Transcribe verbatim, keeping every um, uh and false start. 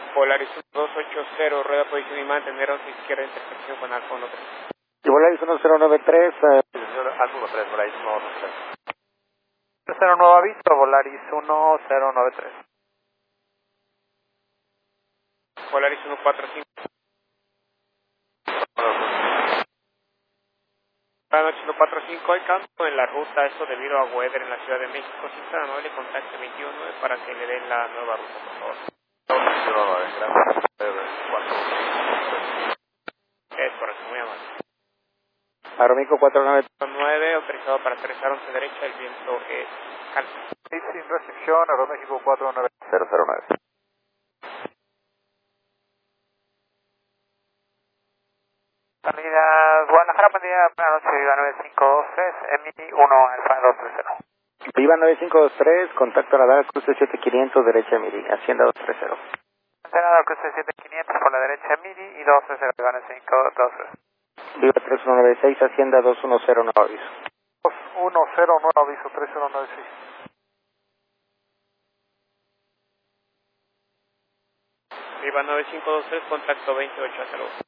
Polaris uno dos ocho cero, rueda posición y mantener once izquierda, intersección con Alfa uno tres. Y Volaris uno cero nueve tres, eh, Alfa uno tres, Volaris uno dos tres. cero nuevo aviso, Volaris uno cero nueve tres. Polaris uno cuatro cinco. Buenas noches, uno cuatro cinco, hay cambio en la ruta, esto debido a weather en la Ciudad de México. Si está amable, contacte veintiuno nueve para que le den la nueva ruta, por favor. veintiuno nueve, gracias. Es correcto, muy amable. Aeroméxico cuatro nueve nueve, autorizado para aterrizar once derecha, el viento es calmo. Sí, sin restricción, Aeroméxico cuatro nueve cero cero nueve. Salida Guadalajara, buen día, buenas noches, Viva nueve cinco dos tres, M I uno Alfa dos tres cero. Viva nueve cinco dos tres, contacto radar, cruce siete quinientos, derecha Miri, Hacienda dos tres cero. Senado cruce siete quinientos por la derecha Miri y dos tres cero, Viva nueve cinco dos tres. Viva tres uno nueve seis, Hacienda dos uno cero, nuevo aviso. dos uno cero, nuevo aviso, tres uno nueve seis. Viva nueve cinco dos tres, contacto veintiocho, hasta luego.